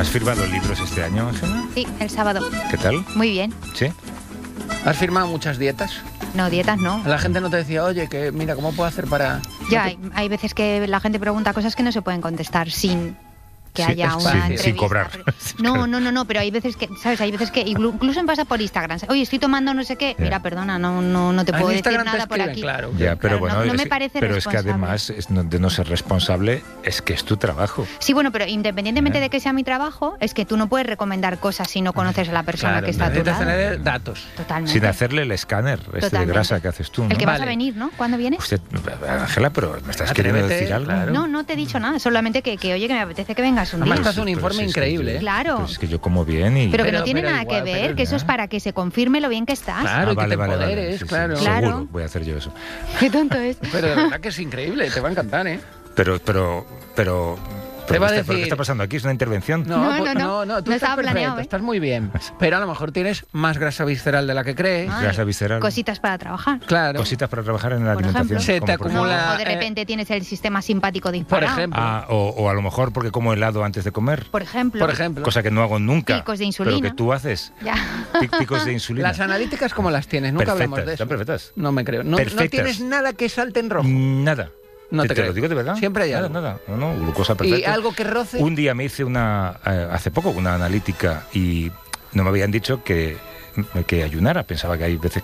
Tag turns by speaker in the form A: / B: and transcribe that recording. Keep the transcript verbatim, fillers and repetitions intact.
A: ¿Has firmado libros este año, Ángela?
B: Sí, el sábado.
A: ¿Qué tal?
B: Muy bien.
A: ¿Sí?
C: ¿Has firmado muchas dietas?
B: No, dietas no.
C: La gente no te decía, oye, que mira, ¿cómo puedo hacer para...?
B: Ya,
C: ¿No te-
B: hay, hay veces que la gente pregunta cosas que no se pueden contestar sin que
A: Sí,
B: haya
A: es
B: una
A: fácil,
B: entrevista.
A: sin cobrar.
B: No, no, no, no, pero hay veces que, ¿sabes? Hay veces que inclu- incluso me pasa por Instagram. Oye, estoy tomando no sé qué.
A: Ya.
B: Mira, perdona, no, no, no te
C: Ah,
B: puedo
C: en
B: decir
C: Instagram te
B: nada por
C: escriben,
B: aquí.
C: claro.
A: Ya, pero
B: Claro,
A: bueno,
B: no- no
A: es,
B: me parece
A: pero es que
B: responsable.
A: además es no- de no ser responsable es que es tu trabajo.
B: Sí, bueno, pero independientemente
A: Ya.
B: de que sea mi trabajo, es que tú no puedes recomendar cosas si no conoces a la persona
C: Claro,
B: que está a tu
C: necesitas
B: lado.
C: tener datos.
B: Totalmente.
A: Sin hacerle el escáner este de
B: Totalmente.
A: grasa que haces tú, ¿no?
B: El que vas a
C: Vale.
B: venir, ¿no? ¿Cuándo vienes?
A: Usted, Ángela, pero ¿me estás queriendo
C: Atrévete,
A: decir algo?
C: claro.
B: No, no te he dicho nada, solamente que, que oye, que me apetece que vengas un
C: Además,
B: día.
C: estás un
A: Pero
C: informe
A: si es que
C: increíble,
A: yo-
C: ¿eh?
B: Claro.
A: Pero es que yo como bien y...
B: Pero que
C: Pero-
B: no tiene
C: pero
B: nada
C: igual,
B: que ver,
C: pero
B: que eso
A: ya.
B: es para que se confirme lo bien que estás.
C: Claro, y que te empoderes,
A: sí, sí,
C: claro.
B: Claro.
A: Seguro, voy a hacer yo eso.
B: Qué tonto es.
C: Pero de verdad que es increíble, te va a encantar, ¿eh?
A: Pero, pero, pero...
C: Te
A: pero
C: va a
A: ¿qué está- pero
C: decir-
A: ¿Qué está pasando aquí? ¿Es una intervención?
B: No, no,
C: pues-
B: no.
C: no,
B: No
C: tú estás
B: estaba
C: perfecto,
B: planeado, ¿eh?
C: estás muy bien. Pero a lo mejor tienes más grasa visceral de la que crees.
B: Ay,
A: Grasa visceral.
B: Cositas para trabajar.
C: Claro.
A: Cositas para trabajar en la
B: Por
A: alimentación.
B: ejemplo.
C: Se te
A: como por
C: acumula-
A: ejemplo.
B: O de
C: eh,
B: repente tienes el sistema simpático
C: Por
B: disparado.
C: ejemplo.
A: Ah, o, o a lo mejor porque como helado antes de comer.
B: Por ejemplo.
C: Por ejemplo.
A: Cosa que no hago nunca.
B: Picos de insulina.
A: Pero que tú haces.
B: Ya.
A: Pic- Picos de insulina.
C: Las analíticas, ¿cómo las tienes? Nunca
A: Perfectas,
C: hablamos de eso.
A: están perfectas.
C: No me creo. No, no
A: Perfectas.
C: tienes nada que salte en rojo.
A: Nada.
C: No te
A: te,
C: creo.
A: lo digo de verdad.
C: Siempre hay
A: nada,
C: algo.
A: Nada, no, no, glucosa perfecta.
C: Y algo que roce.
A: Un día me hice una, eh, hace poco, una analítica y no me habían dicho que, que ayunara. Pensaba que hay veces